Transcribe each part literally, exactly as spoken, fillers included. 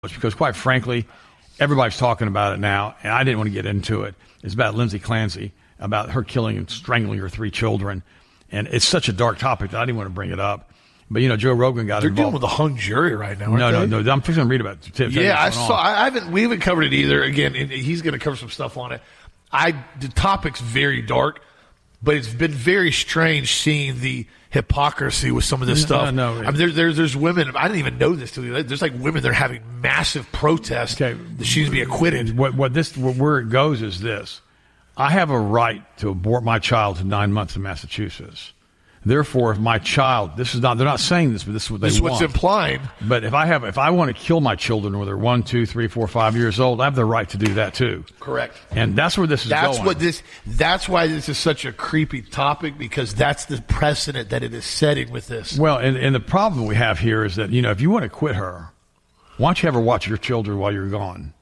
because, quite frankly, everybody's talking about it now, and I didn't want to get into it. It's about Lindsay Clancy, about her killing and strangling her three children. And it's such a dark topic that I didn't want to bring it up. But, you know, Joe Rogan got They're involved. They're dealing with a hung jury right now, aren't no, they? No, no, I'm fixing to read about it. Yeah, I saw. On. I haven't. We haven't covered it either. Again, he's going to cover some stuff on it. I the topic's very dark, but it's been very strange seeing the hypocrisy with some of this no, stuff. No, no. I mean, there, there's there's women. I didn't even know this till there's like women that are having massive protests okay. that she's being acquitted. What what this where it goes is this: I have a right to abort my child to nine months in Massachusetts. Therefore, if my child, this is not, they're not saying this, but this is what they this is want. This is what's implying. But if I have, if I want to kill my children when they're one, two, three, four, five years old, I have the right to do that too. Correct. And that's where this is that's going. That's what this, that's why this is such a creepy topic, because that's the precedent that it is setting with this. Well, and, and the problem we have here is that, you know, if you want to quit her, why don't you have her watch your children while you're gone?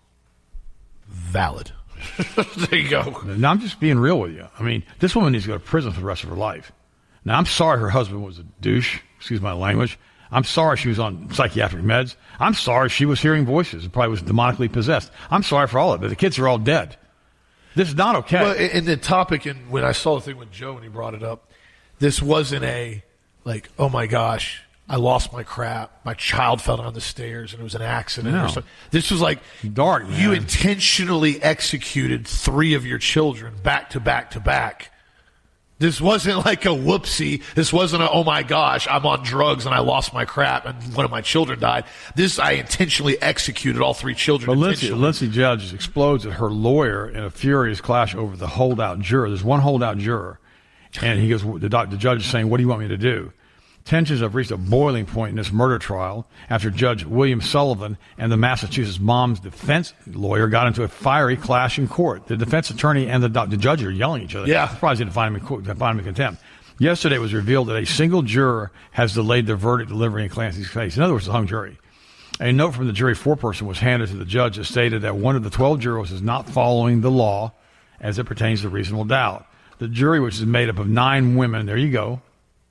Valid. There you go. Now, I'm just being real with you. I mean, this woman needs to go to prison for the rest of her life. Now, I'm sorry her husband was a douche, excuse my language. I'm sorry she was on psychiatric meds. I'm sorry she was hearing voices and probably was demonically possessed. I'm sorry for all of it. The kids are all dead. This is not okay. Well, and the topic, and when I saw the thing with Joe and he brought it up, this wasn't a, like, oh my gosh, I lost my crap. My child fell down the stairs and it was an accident. No. Or something. This was like, dark, man. You intentionally executed three of your children back to back to back. This wasn't like a whoopsie. This wasn't a, oh my gosh, I'm on drugs and I lost my crap and one of my children died. This, I intentionally executed all three children. But Lindsay, Lindsay Judge explodes at her lawyer in a furious clash over the holdout juror. There's one holdout juror. And he goes, the, doc, the judge is saying, what do you want me to do? Tensions have reached a boiling point in this murder trial after Judge William Sullivan and the Massachusetts mom's defense lawyer got into a fiery clash in court. The defense attorney and the, the judge are yelling at each other. Yeah. I'm surprised they didn't find him in, court, find him in contempt. Yesterday it was revealed that a single juror has delayed their verdict delivery in Clancy's case. In other words, the hung jury. A note from the jury foreperson was handed to the judge that stated that one of the twelve jurors is not following the law as it pertains to reasonable doubt. The jury, which is made up of nine women, there you go,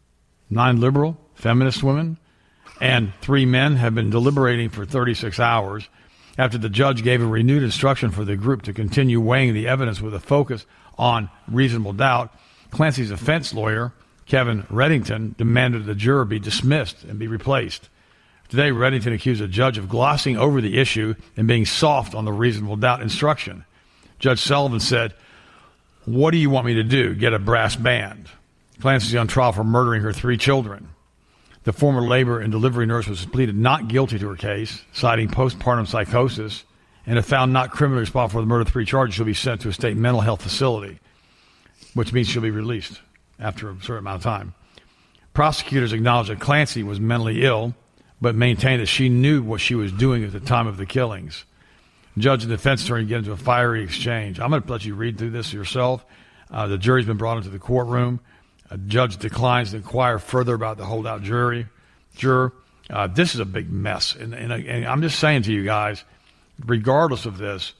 nine liberal, feminist women, and three men have been deliberating for thirty-six hours after the judge gave a renewed instruction for the group to continue weighing the evidence with a focus on reasonable doubt. Clancy's defense lawyer, Kevin Reddington, demanded the juror be dismissed and be replaced. Today, Reddington accused the judge of glossing over the issue and being soft on the reasonable doubt instruction. Judge Sullivan said, "What do you want me to do, get a brass band?" Clancy's on trial for murdering her three children. The former labor and delivery nurse was pleaded not guilty to her case, citing postpartum psychosis, and if found not criminally responsible for the murder of three charges, she'll be sent to a state mental health facility, which means she'll be released after a certain amount of time. Prosecutors acknowledged that Clancy was mentally ill, but maintained that she knew what she was doing at the time of the killings. Judge and defense attorney get into a fiery exchange. I'm going to let you read through this yourself. Uh, the jury's been brought into the courtroom. A judge declines to inquire further about the holdout jury, juror. Uh, this is a big mess. And, and, and I'm just saying to you guys, regardless of this,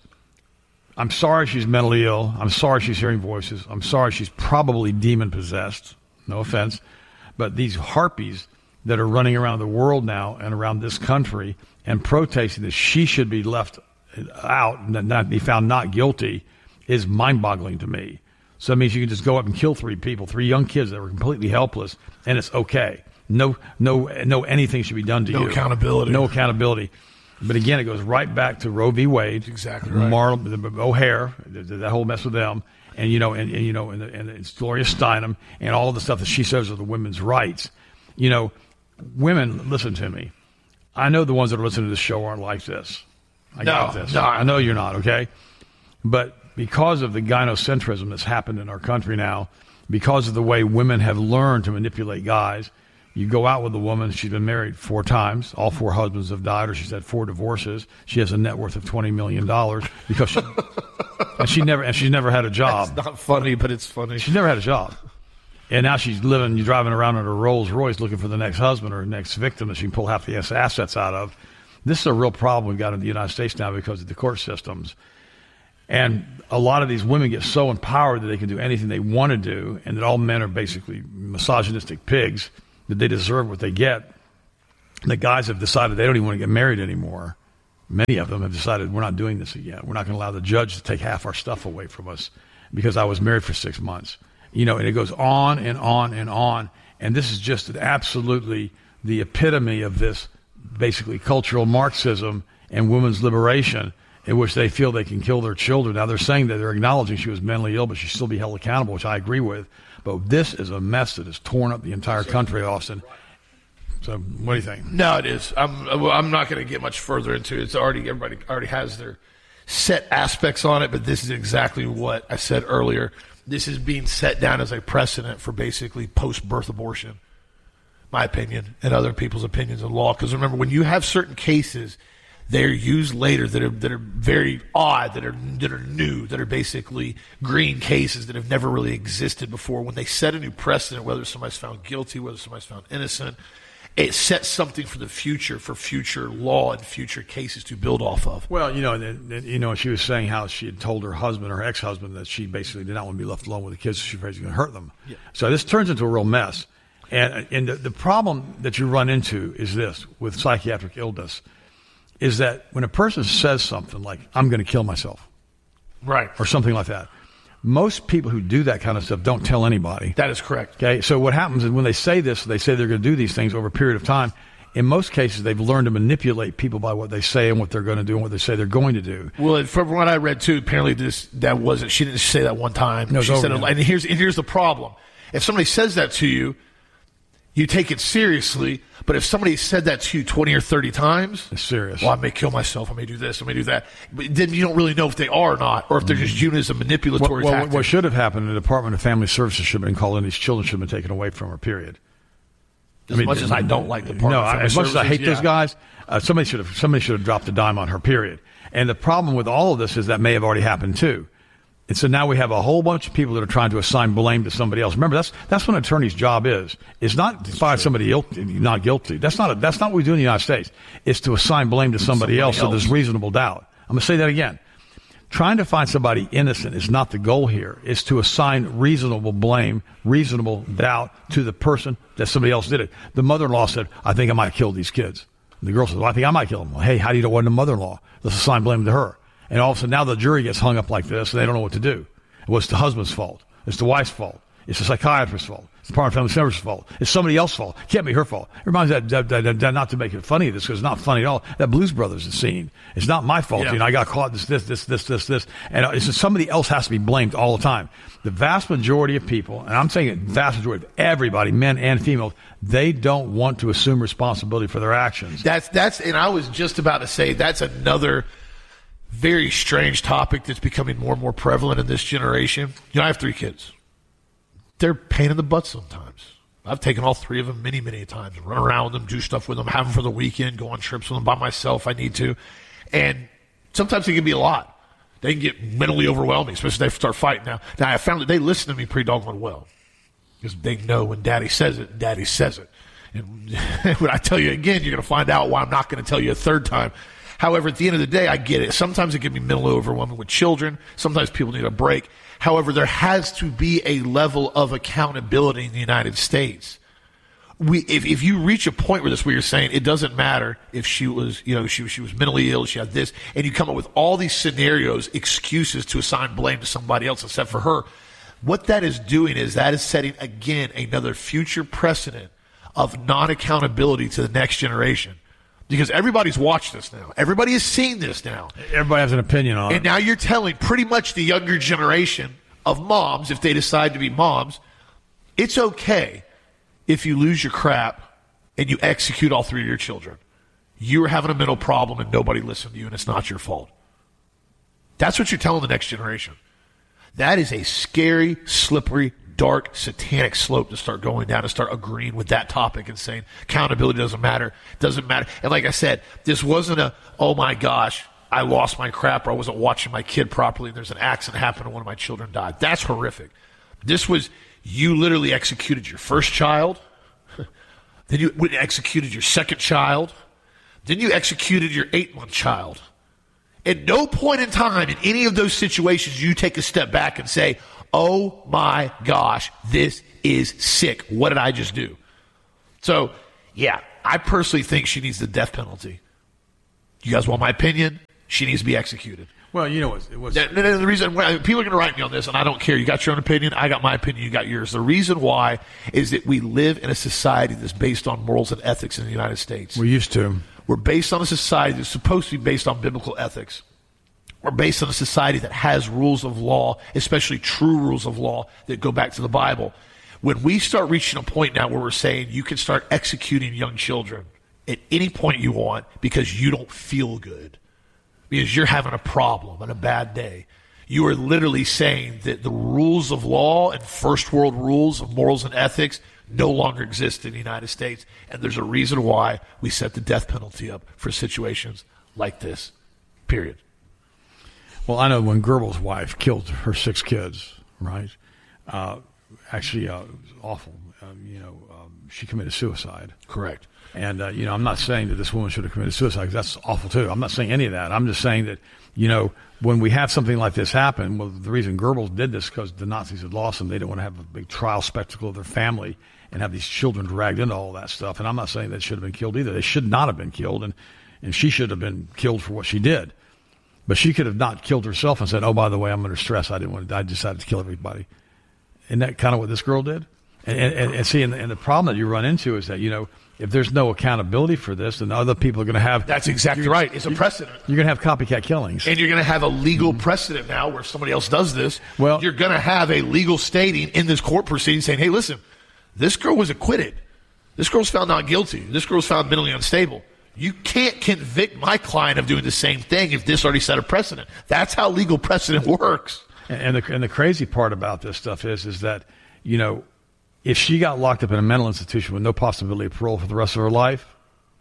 I'm sorry she's mentally ill. I'm sorry she's hearing voices. I'm sorry she's probably demon-possessed. No offense. But these harpies that are running around the world now and around this country and protesting that she should be left out and not be found not guilty is mind-boggling to me. So that means you can just go up and kill three people, three young kids that were completely helpless, and it's okay. No, no, no. Anything should be done to no you. No accountability. No accountability. But again, it goes right back to Roe v. Wade. Exactly right. Marlon, O'Hare, that whole mess with them, and you know, and, and you know, and, and it's Gloria Steinem, and all of the stuff that she says are the women's rights. You know, women, listen to me. I know the ones that are listening to this show aren't like this. I no, got this. No, I know you're not. Okay, but because of the gynocentrism that's happened in our country now, because of the way women have learned to manipulate guys, you go out with a woman, she's been married four times, all four husbands have died, or she's had four divorces, she has a net worth of twenty million dollars because she, and she never, and she's never had a job. It's not funny, but it's funny. She's never had a job. And now she's living, you're driving around in a Rolls Royce looking for the next husband or next victim that she can pull half the assets out of. This is a real problem we've got in the United States now because of the court systems. And a lot of these women get so empowered that they can do anything they want to do, and that all men are basically misogynistic pigs, that they deserve what they get. The guys have decided they don't even want to get married anymore many of them have decided we're not doing this again. We're not going to allow the judge to take half our stuff away from us because I was married for six months. You know, and it goes on and on and on. And this is just absolutely the epitome of this basically cultural Marxism and women's liberation, in which they feel they can kill their children. Now, they're saying that they're acknowledging she was mentally ill, but she should still be held accountable, which I agree with. But this is a mess that has torn up the entire country, Austin. So what do you think? No, it is. I'm I'm not going to get much further into it. It's already, everybody already has their set aspects on it, but this is exactly what I said earlier. This is being set down as a precedent for basically post-birth abortion, my opinion, and other people's opinions in law. Because remember, when you have certain cases, they're used later that are that are very odd, that are that are new, that are basically green cases that have never really existed before. When they set a new precedent, whether somebody's found guilty, whether somebody's found innocent, it sets something for the future, for future law and future cases to build off of. Well, you know, and, and, you know, she was saying how she had told her husband, her ex-husband, that she basically did not want to be left alone with the kids. So she was afraid she was going to hurt them. Yeah. So this turns into a real mess. And and the, the problem that you run into is this with psychiatric illness. Is that when a person says something like, I'm going to kill myself. Right. Or something like that. Most people who do that kind of stuff don't tell anybody. That is correct. Okay. So what happens is when they say this, they say they're going to do these things over a period of time. In most cases, they've learned to manipulate people by what they say and what they're going to do and what they say they're going to do. Well, from what I read too, apparently this that wasn't. She didn't say that one time. No, she over, said, yeah. and here's and here's the problem. If somebody says that to you, you take it seriously. But if somebody said that to you twenty or thirty times, it's serious. Well, I may kill myself. I may do this. I may do that. But then you don't really know if they are or not, or if they're just used as a manipulatory well, tactic. What should have happened, the Department of Family Services should have been called in. These children should have been taken away from her, period. As I mean, much as I don't like the Department no, of Family as much Services, as I hate yeah. those guys, uh, somebody should have somebody should have dropped a dime on her, period. And the problem with all of this is that may have already happened too. And so now we have a whole bunch of people that are trying to assign blame to somebody else. Remember, that's that's what an attorney's job is. It's not to find somebody guilty, not guilty. That's not a, that's not what we do in the United States. It's to assign blame to somebody, somebody else, else so there's reasonable doubt. I'm going to say that again. Trying to find somebody innocent is not the goal here. It's to assign reasonable blame, reasonable doubt to the person that somebody else did it. The mother-in-law said, I think I might have killed these kids. And the girl said, well, I think I might kill them. Well, hey, how do you know what the mother-in-law? Let's assign blame to her. And all of a sudden now the jury gets hung up like this and they don't know what to do. Well, it's the husband's fault. It's the wife's fault. It's the psychiatrist's fault. It's the Department of Family Services' fault. It's somebody else's fault. It can't be her fault. It reminds me that, that, that, that not to make it funny, this because it's not funny at all. That Blues Brothers scene. It's not my fault. Yeah. You know, I got caught this, this, this, this, this, this, and it's just somebody else has to be blamed all the time. The vast majority of people, and I'm saying it, vast majority of everybody, men and females, they don't want to assume responsibility for their actions. That's that's, and I was just about to say that's another very strange topic that's becoming more and more prevalent in this generation. You know, I have three kids. They're a pain in the butt sometimes. I've taken all three of them many, many times. Run around with them, do stuff with them, have them for the weekend, go on trips with them by myself if I need to. And sometimes it can be a lot. They can get mentally overwhelming, especially if they start fighting now. Now, I found that they listen to me pretty doggone well. Because they know when Daddy says it, Daddy says it. And when I tell you again, you're going to find out why I'm not going to tell you a third time. However, at the end of the day, I get it. Sometimes it can be mentally overwhelming with children. Sometimes people need a break. However, there has to be a level of accountability in the United States. We, if, if you reach a point where this, where you're saying it doesn't matter if she was, you know, she, she was mentally ill, she had this, and you come up with all these scenarios, excuses to assign blame to somebody else except for her, what that is doing is that is setting, again, another future precedent of non-accountability to the next generation. Because everybody's watched this now. Everybody has seen this now. Everybody has an opinion on it. And now you're telling pretty much the younger generation of moms, if they decide to be moms, it's okay if you lose your crap and you execute all three of your children. You're having a mental problem and nobody listened to you and it's not your fault. That's what you're telling the next generation. That is a scary, slippery, dark, satanic slope to start going down and start agreeing with that topic and saying accountability doesn't matter, doesn't matter. And like I said, this wasn't a, oh my gosh, I lost my crap or I wasn't watching my kid properly and there's an accident happened and one of my children died. That's horrific. This was, you literally executed your first child, then you executed your second child, then you executed your eight-month child. At no point in time in any of those situations you take a step back and say, oh my gosh, this is sick. What did I just do? So, yeah, I personally think she needs the death penalty. You guys want my opinion? She needs to be executed. Well, you know, it was. The, the reason why people are going to write me on this, and I don't care. You got your own opinion. I got my opinion. You got yours. The reason why is that we live in a society that's based on morals and ethics in the United States. We used to. We're based on a society that's supposed to be based on biblical ethics. We're based on a society that has rules of law, especially true rules of law that go back to the Bible. When we start reaching a point now where we're saying you can start executing young children at any point you want because you don't feel good, because you're having a problem and a bad day, you are literally saying that the rules of law and first world rules of morals and ethics no longer exist in the United States. And there's a reason why we set the death penalty up for situations like this, period. Well, I know when Goebbels' wife killed her six kids, right? Uh, actually, uh, it was awful. Um, you know, um, she committed suicide. Correct. And, uh, you know, I'm not saying that this woman should have committed suicide, because that's awful, too. I'm not saying any of that. I'm just saying that, you know, when we have something like this happen, well, the reason Goebbels did this because the Nazis had lost them. They didn't want to have a big trial spectacle of their family and have these children dragged into all that stuff. And I'm not saying they should have been killed either. They should not have been killed, and, and she should have been killed for what she did. But she could have not killed herself and said, oh, by the way, I'm under stress. I didn't want to die. I decided to kill everybody. Isn't that kind of what this girl did? And, and, and see, and the, and the problem that you run into is that, you know, if there's no accountability for this, then other people are going to have... That's exactly right. It's a precedent. You're going to have copycat killings. And you're going to have a legal mm-hmm. precedent now where if somebody else does this, well, you're going to have a legal stating in this court proceeding saying, hey, listen, this girl was acquitted. This girl's found not guilty. This girl's found mentally unstable. You can't convict my client of doing the same thing if this already set a precedent. That's how legal precedent works. And, and, the, and the crazy part about this stuff is, is that, you know, if she got locked up in a mental institution with no possibility of parole for the rest of her life,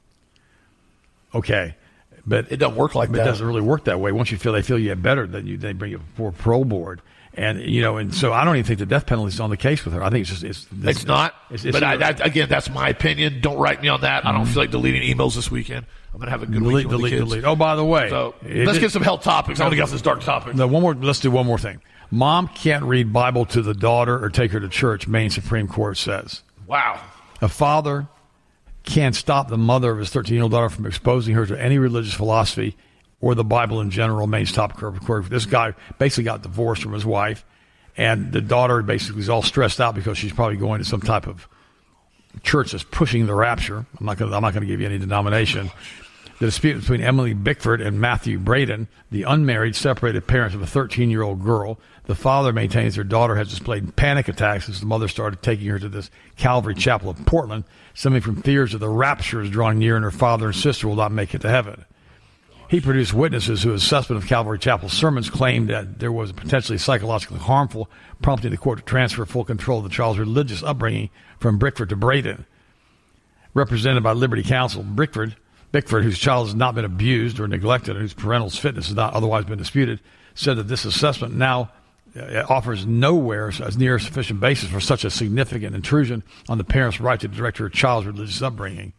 okay, but it doesn't work like but that. It doesn't really work that way. Once you feel they feel you get better, then you they bring you before a parole board, and you know, and so I don't even think the death penalty is on the case with her. I think it's just it's it's, it's not. It's, it's, but I, that, again, that's my opinion. Don't write me on that. Mm-hmm. I don't feel like deleting emails this weekend. I'm gonna have a good delete, weekend with delete, the kids. delete. Oh, by the way, so let's get some health topics. I want to get off this dark topic. No, one more. Let's do one more thing. Mom can't read Bible to the daughter or take her to church, Maine Supreme Court says. Wow. A father can't stop the mother of his thirteen-year-old daughter from exposing her to any religious philosophy or the Bible in general, Maine's top court. This guy basically got divorced from his wife, and the daughter basically is all stressed out because she's probably going to some type of church that's pushing the rapture. I'm not going I'm not going to give you any denomination. The dispute between Emily Bickford and Matthew Braden, the unmarried, separated parents of a thirteen-year-old girl. The father maintains her daughter has displayed panic attacks as the mother started taking her to this Calvary Chapel of Portland, stemming from fears of the rapture is drawing near and her father and sister will not make it to heaven. He produced witnesses whose assessment of Calvary Chapel sermons claimed that there was potentially psychologically harmful, prompting the court to transfer full control of the child's religious upbringing from Bickford to Braden. Represented by Liberty Counsel, Bickford Bickford, whose child has not been abused or neglected and whose parental fitness has not otherwise been disputed, said that this assessment now uh, offers nowhere as near a sufficient basis for such a significant intrusion on the parent's right to direct her child's religious upbringing.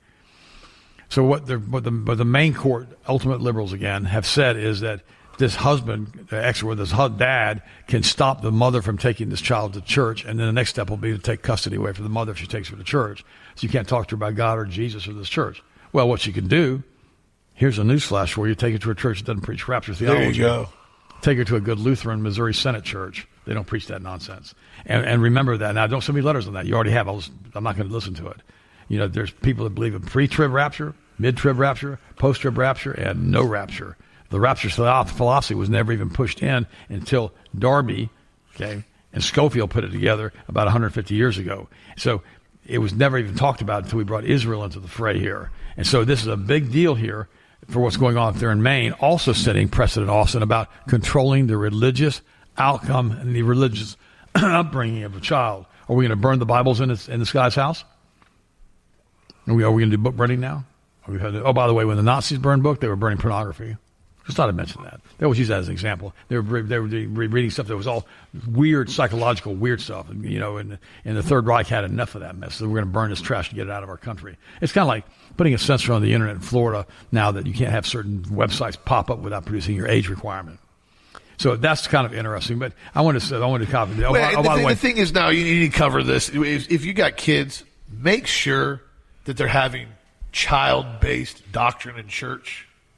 So what the, what the, what the main court, ultimate liberals again, have said is that this husband, the ex or this dad, can stop the mother from taking this child to church, and then the next step will be to take custody away from the mother if she takes her to church. So you can't talk to her about God or Jesus or this church. Well, what you can do, here's a newsflash for you. Take her to a church that doesn't preach rapture theology. There you go. Take her to a good Lutheran Missouri Synod church. They don't preach that nonsense. And, and remember that. Now, don't send me letters on that. You already have. I'll, I'm not going to listen to it. You know, there's people that believe in pre-trib rapture, mid-trib rapture, post-trib rapture, and no rapture. The rapture philosophy was never even pushed in until Darby, okay, and Scofield put it together about one hundred fifty years ago. So it was never even talked about until we brought Israel into the fray here. And so this is a big deal here for what's going on there in Maine, also setting precedent, Austin, about controlling the religious outcome and the religious upbringing of a child. Are we going to burn the Bibles in this, in this guy's house? Are we, are we going to do book burning now? Are we to, oh, by the way, when the Nazis burned book, they were burning pornography. Just thought I'd mention that. They always use that as an example. They were they were reading stuff that was all weird, psychological, weird stuff. And, you know, and, and the Third Reich had enough of that mess. So we're going to burn this trash to get it out of our country. It's kind of like putting a censor on the internet in Florida now that you can't have certain websites pop up without producing your age requirement. So that's kind of interesting. But I want to I wanted to copy. Oh, well, oh, by the, the way, the thing is now you need to cover this. If, if you got kids, make sure that they're having child-based doctrine in church.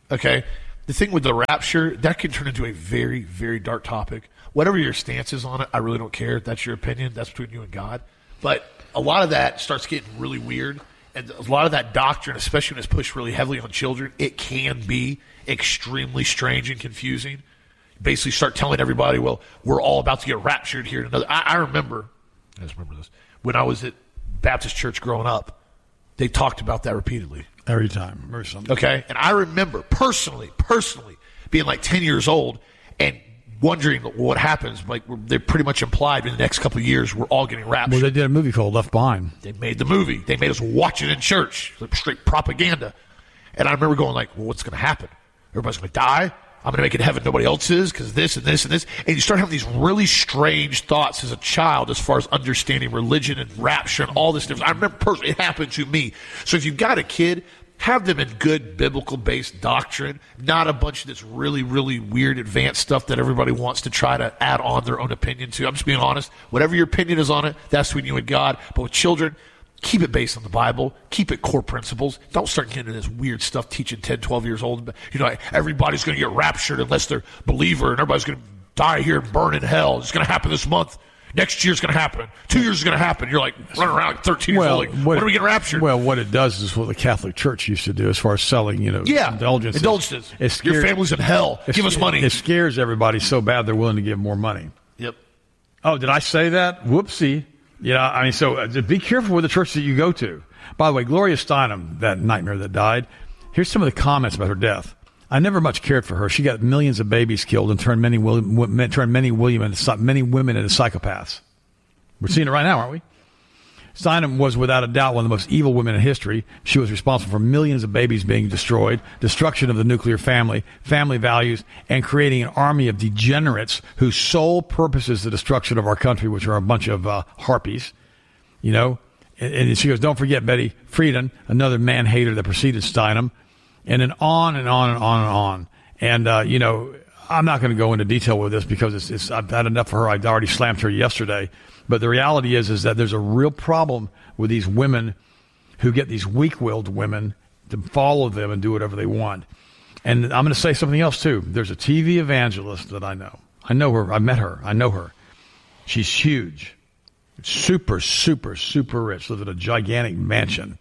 Okay? The thing with the rapture, that can turn into a very, very dark topic. Whatever your stance is on it, I really don't care. That's your opinion. That's between you and God. But a lot of that starts getting really weird. And a lot of that doctrine, especially when it's pushed really heavily on children, it can be extremely strange and confusing. Basically start telling everybody, well, we're all about to get raptured here. Another, I, I remember, I just remember this, when I was at Baptist church growing up, they talked about that repeatedly. Every time. Or something. Okay? And I remember personally, personally, being like ten years old and wondering what happens. Like, they pretty much implied in the next couple of years we're all getting raptured. Well, they did a movie called Left Behind. They made the movie. They made us watch it in church. Like straight propaganda. And I remember going like, well, what's going to happen? Everybody's going to die? I'm going to make it to heaven nobody else is because this and this and this. And you start having these really strange thoughts as a child as far as understanding religion and rapture and all this stuff. I remember personally, it happened to me. So if you've got a kid, have them in good biblical-based doctrine, not a bunch of this really, really weird advanced stuff that everybody wants to try to add on their own opinion to. I'm just being honest. Whatever your opinion is on it, that's between you and God. But with children, keep it based on the Bible. Keep it core principles. Don't start getting into this weird stuff teaching ten, twelve years old. You know, everybody's going to get raptured unless they're a believer, and everybody's going to die here and burn in hell. It's going to happen this month. Next year's going to happen. Two years is going to happen. You're like running around like thirteen well, years old. Like, what, when are we getting raptured? Well, what it does is what the Catholic Church used to do as far as selling, you know, yeah, indulgences. Indulgences. It scares, Your family's in hell. Give us money. It scares everybody so bad they're willing to give more money. Yep. Oh, did I say that? Whoopsie. You know, I mean, so uh, be careful with the church that you go to. By the way, Gloria Steinem, that nightmare that died, here's some of the comments about her death. I never much cared for her. She got millions of babies killed and turned many, turned many, William into, many women into psychopaths. We're seeing it right now, aren't we? Steinem was without a doubt one of the most evil women in history. She was responsible for millions of babies being destroyed, destruction of the nuclear family, family values, and creating an army of degenerates whose sole purpose is the destruction of our country, which are a bunch of uh, harpies. You know? And, and she goes, don't forget Betty Friedan, another man-hater that preceded Steinem. And then on and on and on and on. And, uh, you know, I'm not going to go into detail with this because it's, it's, I've had enough for her. I already slammed her yesterday. But the reality is, is that there's a real problem with these women who get these weak-willed women to follow them and do whatever they want. And I'm going to say something else, too. There's a T V evangelist that I know. I know her. I met her. I know her. She's huge. Super, super, super rich. Lives in a gigantic mansion.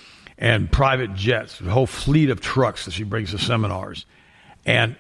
And private jets, a whole fleet of trucks that she brings to seminars. And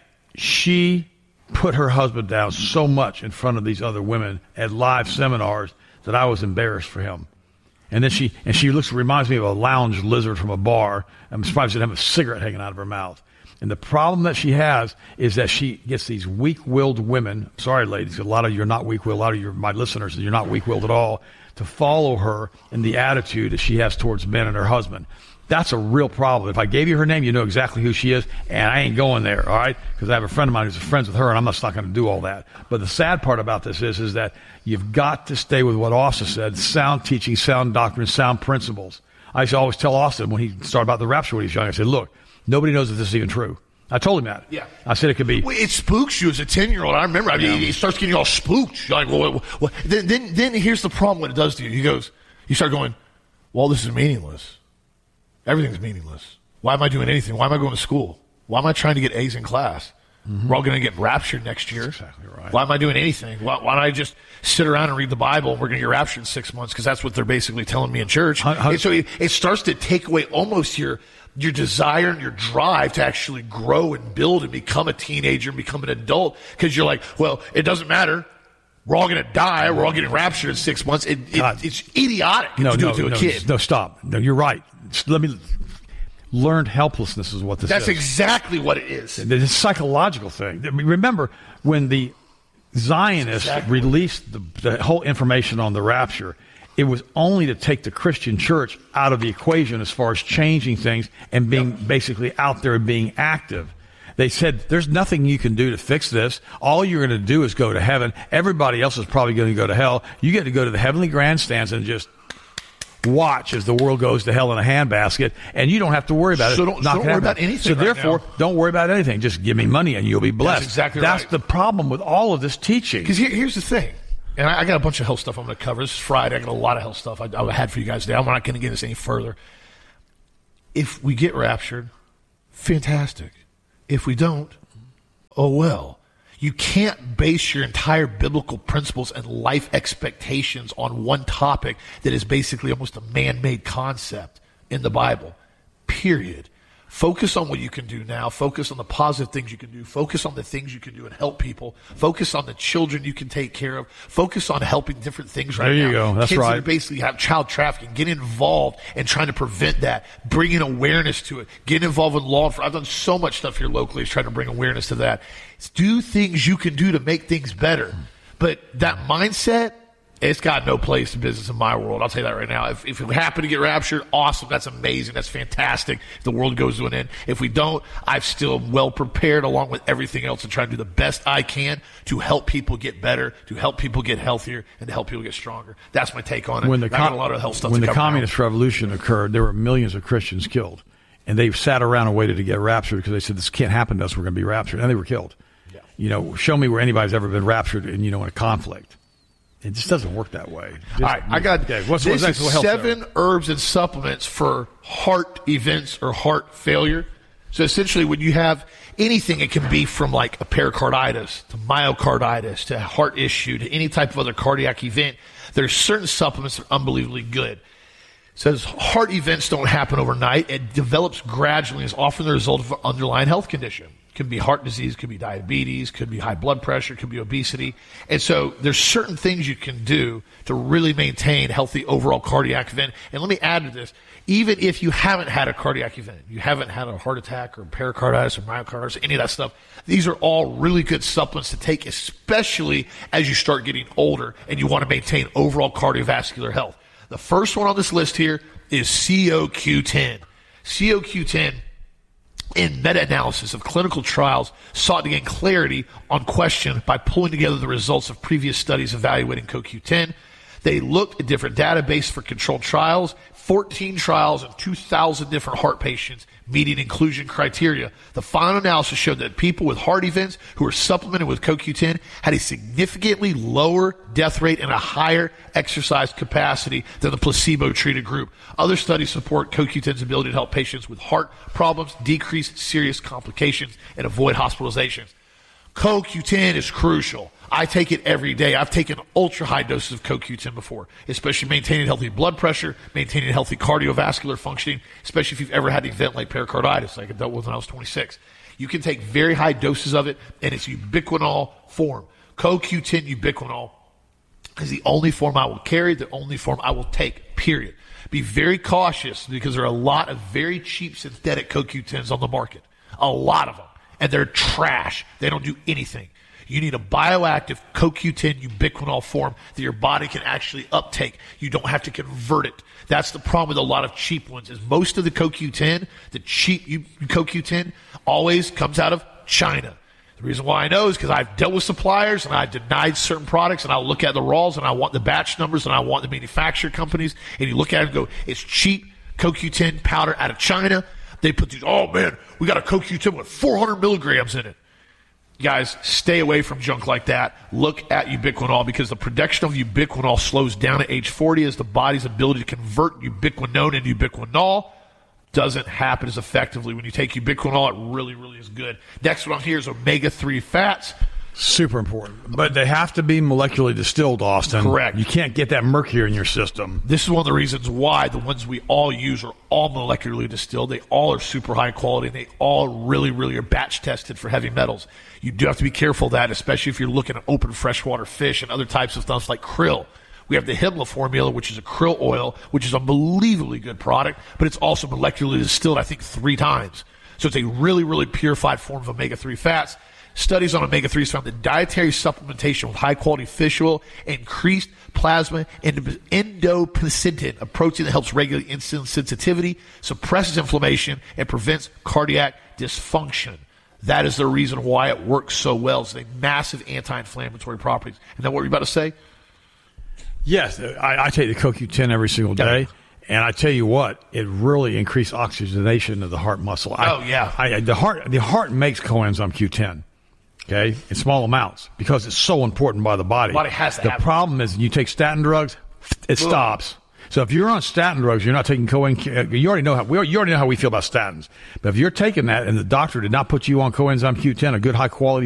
she put her husband down so much in front of these other women at live seminars that I was embarrassed for him. And then she and she looks reminds me of a lounge lizard from a bar. I'm surprised she didn't have a cigarette hanging out of her mouth. And the problem that she has is that she gets these weak-willed women. Sorry, ladies, a lot of you are not weak-willed. A lot of you, my listeners, you're not weak-willed at all. To follow her in the attitude that she has towards men and her husband. That's a real problem. If I gave you her name, you know exactly who she is, and I ain't going there, all right? Because I have a friend of mine who's friends with her, and I'm just not going to do all that. But the sad part about this is, is that you've got to stay with what Austin said, sound teaching, sound doctrine, sound principles. I used to always tell Austin when he started about the rapture when he was young, I said, look, nobody knows if this is even true. I told him that. Yeah. I said it could be. Well, it spooks you as a ten-year-old. I remember. I mean, yeah. It starts getting you all spooked. You're like, well, well, well. Then, then, then here's the problem what it does to you. He goes, you start going, well, this is meaningless. Everything's meaningless. Why am I doing anything? Why am I going to school? Why am I trying to get A's in class? Mm-hmm. We're all going to get raptured next year. That's exactly right. Why am I doing anything? Why, why don't I just sit around and read the Bible and we're going to get raptured in six months? Because that's what they're basically telling me in church. How, how, and so it, it starts to take away almost your your desire and your drive to actually grow and build and become a teenager and become an adult. Because you're like, well, it doesn't matter. We're all going to die. We're all getting raptured in six months. It, it, it's idiotic no, to do no, it to a no, kid. No, stop. No, you're right. Let me. Learned helplessness is what this That's is. That's exactly what it is. It's a psychological thing. I mean, remember, when the Zionists exactly. released the, the whole information on the rapture, it was only to take the Christian church out of the equation as far as changing things and being yep. basically out there and being active. They said, there's nothing you can do to fix this. All you're going to do is go to heaven. Everybody else is probably going to go to hell. You get to go to the heavenly grandstands and just watch as the world goes to hell in a handbasket, and you don't have to worry about so it. Don't, so don't worry about anything. So right therefore, now. don't worry about anything. Just give me money, and you'll be blessed. That's exactly That's right. the problem with all of this teaching. Because here, here's the thing, and I, I got a bunch of hell stuff I'm going to cover. This is Friday. I got a lot of hell stuff I, I had for you guys today. I'm not going to get this any further. If we get raptured, fantastic. If we don't, oh well. You can't base your entire biblical principles and life expectations on one topic that is basically almost a man-made concept in the Bible, period. Focus on what you can do now. Focus on the positive things you can do. Focus on the things you can do and help people. Focus on the children you can take care of. Focus on helping different things right now. There you go. That's Kids right. that basically have child trafficking. Get involved in trying to prevent that. Bringing awareness to it. Get involved with law enforcement. I've done so much stuff here locally trying to bring awareness to that. Do things you can do to make things better. But that mindset, it's got no place in business in my world. I'll tell you that right now. If, if we happen to get raptured, awesome. That's amazing. That's fantastic. If the world goes to an end. If we don't, I'm still well prepared along with everything else and trying to do the best I can to help people get better, to help people get healthier, and to help people get stronger. That's my take on it. When the, I got a lot of health stuff when to the cover now. communist revolution occurred, there were millions of Christians killed. And they sat around and waited to get raptured because they said, this can't happen to us. We're going to be raptured. And they were killed. Yeah. You know, show me where anybody's ever been raptured in, you know, in a conflict. It just doesn't work that way. Just, All right, I got okay, what's, this what's is health seven there? herbs and supplements for heart events or heart failure. So essentially when you have anything, it can be from like a pericarditis to myocarditis to heart issue to any type of other cardiac event. There's certain supplements that are unbelievably good. It says heart events don't happen overnight. It develops gradually and is often the result of an underlying health condition. Could be heart disease, could be diabetes, could be high blood pressure, could be obesity. And so there's certain things you can do to really maintain healthy overall cardiac event. And let me add to this, even if you haven't had a cardiac event, you haven't had a heart attack or pericarditis or myocarditis, any of that stuff, these are all really good supplements to take, especially as you start getting older and you want to maintain overall cardiovascular health. The first one on this list here is C O Q ten. C O Q ten, in meta-analysis of clinical trials, sought to gain clarity on question by pulling together the results of previous studies evaluating C O Q ten. They looked at different databases for controlled trials, fourteen trials and two thousand different heart patients meeting inclusion criteria. The final analysis showed that people with heart events who were supplemented with C O Q ten had a significantly lower death rate and a higher exercise capacity than the placebo-treated group. Other studies support C O Q ten's ability to help patients with heart problems decrease serious complications and avoid hospitalizations. C O Q ten is crucial. I take it every day. I've taken ultra high doses of C O Q ten before, especially maintaining healthy blood pressure, maintaining healthy cardiovascular functioning, especially if you've ever had an event like pericarditis, like I dealt with when I was twenty-six. You can take very high doses of it, and it's ubiquinol form. C O Q ten ubiquinol is the only form I will carry, the only form I will take, period. Be very cautious because there are a lot of very cheap synthetic C O Q tens on the market. A lot of them. And they're trash. They don't do anything. You need a bioactive C O Q ten ubiquinol form that your body can actually uptake. You don't have to convert it. That's the problem with a lot of cheap ones is most of the C O Q ten, the cheap C O Q ten, always comes out of China. The reason why I know is because I've dealt with suppliers and I've denied certain products and I'll look at the raws and I want the batch numbers and I want the manufacturer companies and you look at it and go, it's cheap C O Q ten powder out of China. They put these, oh man, we got a C O Q ten with four hundred milligrams in it. Guys, stay away from junk like that. Look at ubiquinol because the production of ubiquinol slows down at age forty as the body's ability to convert ubiquinone into ubiquinol doesn't happen as effectively. When you take ubiquinol, it really, really is good. Next one here is omega three fats. Super important. But they have to be molecularly distilled, Austin. Correct. You can't get that mercury in your system. This is one of the reasons why the ones we all use are all molecularly distilled. They all are super high quality. And they all really, really are batch tested for heavy metals. You do have to be careful of that, especially if you're looking at open freshwater fish and other types of stuff like krill. We have the Himmler formula, which is a krill oil, which is an unbelievably good product, but it's also molecularly distilled, I think, three times. So it's a really, really purified form of omega three fats. Studies on omega threes found that dietary supplementation with high-quality fish oil increased plasma endoplacentin, a protein that helps regulate insulin sensitivity, suppresses inflammation, and prevents cardiac dysfunction. That is the reason why it works so well. It's a massive anti-inflammatory properties. And then what were you about to say? Yes, I, I take the C O Q ten every single day. And I tell you what, it really increased oxygenation of the heart muscle. I, oh, yeah. I, the heart the heart makes coenzyme Q ten, okay, in small amounts because it's so important by the body. The body has to The have problem is you take statin drugs, it Ugh. stops. So if you're on statin drugs, you're not taking coenzyme. You already know how we you already know how we feel about statins. But if you're taking that and the doctor did not put you on coenzyme Q ten, a good high quality